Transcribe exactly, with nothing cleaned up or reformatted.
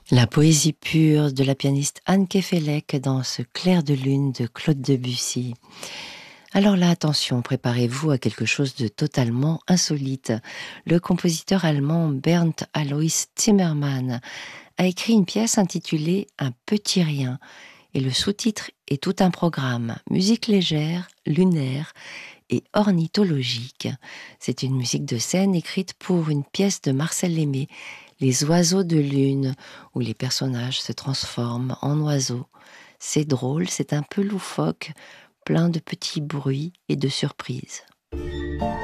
La poésie pure de la pianiste Anne Kefelec dans ce clair de lune de Claude Debussy. Alors là, attention, préparez-vous à quelque chose de totalement insolite. Le compositeur allemand Bernd Alois Zimmermann a écrit une pièce intitulée Un petit rien. Et le sous-titre est tout un programme, musique légère, lunaire et ornithologique. C'est une musique de scène écrite pour une pièce de Marcel Aimé, Les oiseaux de lune, où les personnages se transforment en oiseaux. C'est drôle, c'est un peu loufoque, plein de petits bruits et de surprises.